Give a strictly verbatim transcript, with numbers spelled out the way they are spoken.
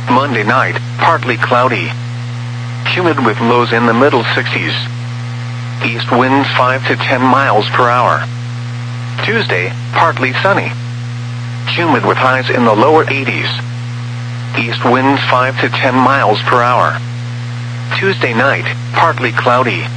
Monday night, partly cloudy. Humid with lows in the middle sixties. East winds five to ten miles per hour. Tuesday, partly sunny. Humid with highs in the lower eighties. East winds five to ten miles per hour. Tuesday night, partly cloudy.